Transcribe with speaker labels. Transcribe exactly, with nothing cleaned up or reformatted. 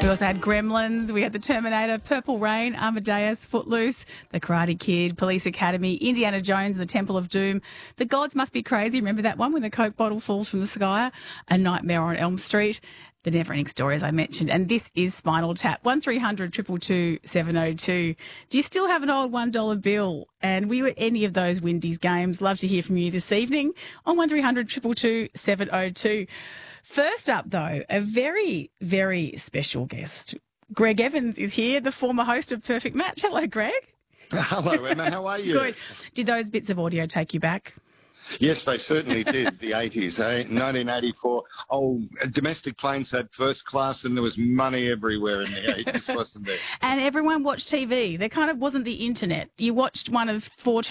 Speaker 1: We also had Gremlins, we had The Terminator, Purple Rain, Amadeus, Footloose, The Karate Kid, Police Academy, Indiana Jones, The Temple of Doom, The Gods Must Be Crazy, remember that one when the Coke bottle falls from the sky, A Nightmare on Elm Street, The Neverending Story, as I mentioned, and this is Spinal Tap, one three hundred two two two seven oh two. Do you still have an old one dollar bill? And were you at any of those Windies games? Love to hear from you this evening on one three hundred two two two seven oh two. First up, though, a very, very special guest. Greg Evans is here, the former host of Perfect Match. Hello, Greg.
Speaker 2: Hello, Emma. How are you?
Speaker 1: Good. Did those bits of audio take you back?
Speaker 2: Yes, they certainly did. The eighties, eh? nineteen eighty-four. Oh, domestic planes had first class and there was money everywhere in the eighties, wasn't there?
Speaker 1: And everyone watched T V. There kind of wasn't the internet. You watched one of four